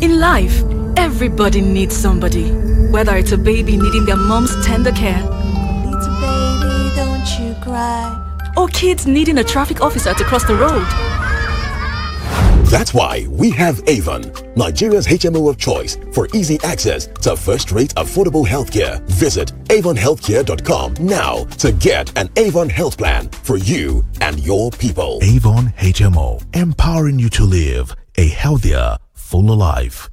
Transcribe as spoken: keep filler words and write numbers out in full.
In life, everybody needs somebody. Whether it's a baby needing their mom's tender care, Little baby, don't you cry. or kids needing a traffic officer to cross the road. That's why we have Avon, Nigeria's H M O of choice for easy access to first-rate affordable healthcare. Visit avon healthcare dot com now to get an Avon health plan for you and your people. Avon H M O, empowering you to live a healthier, fuller life.